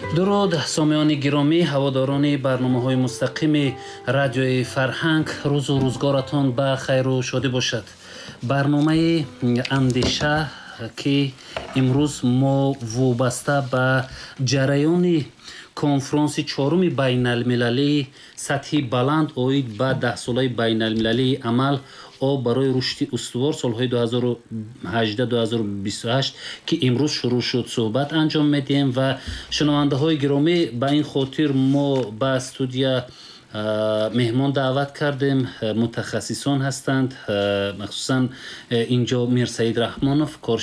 дуруд сомиёни гиромӣ, ҳаводорони барномаҳои мустақими радиои Фарҳанг, рӯзу рӯзгоратон ба хайру шодӣ бошад. Барномаи андеша ки имрӯз мо вобаста ба ҷараёни конфронси чоруми байналмилалии сатҳи баланд оид ба 10-солаи байналмилалии амал об барои рушди устувор солҳои 2018-2028 ки имрӯз шурӯъ шуд суҳбат анҷом медиҳем ва шунавандаҳои гиромӣ, ба ин хотир мо ба студия меҳмон даъват кардем. Мутахассисон ҳастанд, махсусан инҷо Мирсаид Раҳмонов,